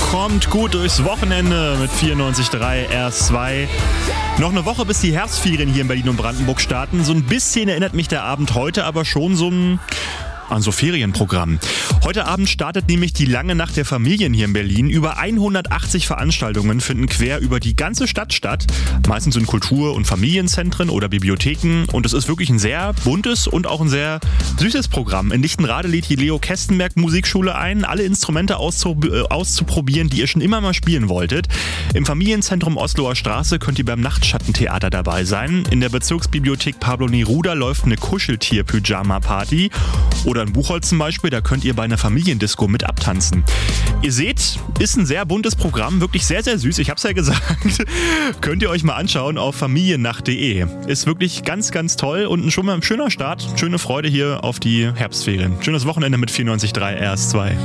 Kommt gut durchs Wochenende mit 94.3 RS2. Noch eine Woche, bis die Herbstferien hier in Berlin und Brandenburg starten. So ein bisschen erinnert mich der Abend heute aber schon an so Ferienprogramm. Heute Abend startet nämlich die lange Nacht der Familien hier in Berlin. Über 180 Veranstaltungen finden quer über die ganze Stadt statt. Meistens in Kultur- und Familienzentren oder Bibliotheken. Und es ist wirklich ein sehr buntes und auch ein sehr süßes Programm. In Lichtenrade lädt die Leo Kestenberg Musikschule ein, alle Instrumente auszuprobieren, die ihr schon immer mal spielen wolltet. Im Familienzentrum Osloer Straße könnt ihr beim Nachtschattentheater dabei sein. In der Bezirksbibliothek Pablo Neruda läuft eine Kuscheltier-Pyjama-Party. Oder in Buchholz zum Beispiel, da könnt ihr bei einer Familiendisco mit abtanzen. Ihr seht, ist ein sehr buntes Programm, wirklich sehr, sehr süß. Ich hab's ja gesagt. Könnt ihr euch mal anschauen auf familiennacht.de. Ist wirklich ganz, ganz toll und schon mal ein schöner Start. Schöne Freude hier auf die Herbstferien. Schönes Wochenende mit 94.3 RS2.